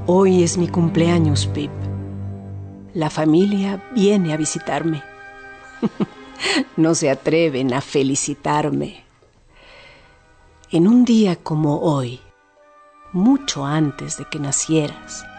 Hoy es mi cumpleaños, Pip. La familia viene a visitarme. No se atreven a felicitarme. En un día como hoy, mucho antes de que nacieras,